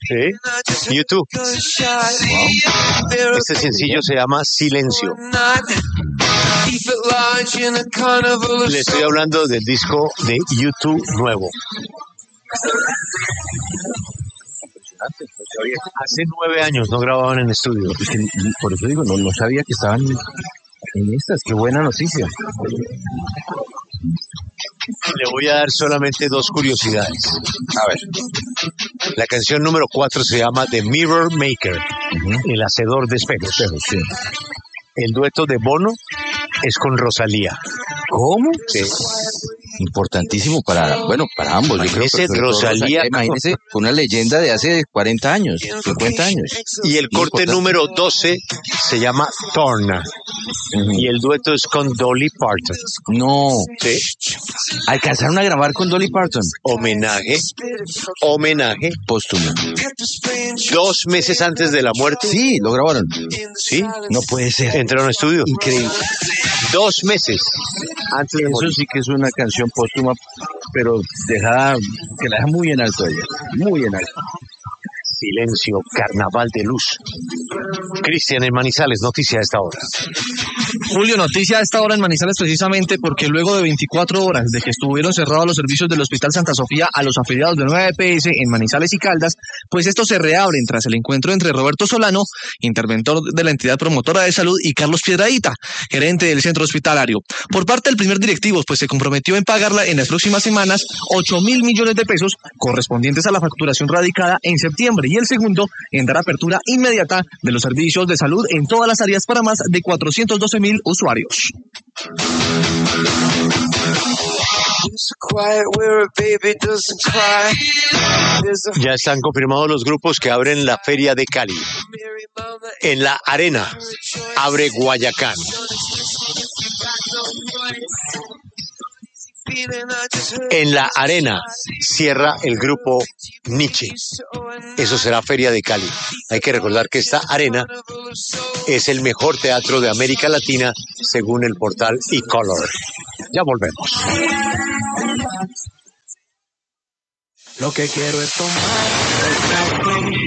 Sí, YouTube. Wow. Este sencillo se llama Silencio. Le estoy hablando del disco de YouTube nuevo. Hace 9 años no grababan en estudio. Por eso digo, no sabía que estaban en estas. Qué buena noticia. Le voy a dar solamente 2 curiosidades. A ver. La canción número 4 se llama The Mirror Maker, el hacedor de espejos. Sí. El dueto de Bono es con Rosalía. ¿Cómo? Sí. Importantísimo para ambos. Yo creo que Rosalía, imagínese, una leyenda de hace 40 años, 50 años. Y el corte número 12 se llama Torna. Y el dueto es con Dolly Parton. No. Sí. ¿Alcanzaron a grabar con Dolly Parton? Homenaje Póstumo. 2 meses antes de la muerte. Sí, lo grabaron. Sí. No puede ser. Entraron a estudio. Increíble. 2 meses antes de morir. Eso sí que es una canción póstuma, pero que la deja muy en alto ella. Muy en alto. Silencio, carnaval de luz. Cristian en Manizales, noticia a esta hora. Julio, noticia a esta hora en Manizales precisamente porque luego de 24 horas de que estuvieron cerrados los servicios del Hospital Santa Sofía a los afiliados de Nueva EPS en Manizales y Caldas, pues estos se reabren tras el encuentro entre Roberto Solano, interventor de la entidad promotora de salud, y Carlos Piedradita, gerente del centro hospitalario. Por parte del primer directivo, pues se comprometió en pagarla en las próximas semanas 8.000 millones de pesos correspondientes a la facturación radicada en septiembre, y el segundo en dar apertura inmediata de los servicios de salud en todas las áreas para más de 412.000 usuarios. Ya están confirmados los grupos que abren la Feria de Cali. En la Arena abre Guayacán. En la Arena cierra el grupo Nietzsche. Eso será Feria de Cali. Hay que recordar que esta arena es el mejor teatro de América Latina según el portal eColor. Ya volvemos. Lo que quiero es tomar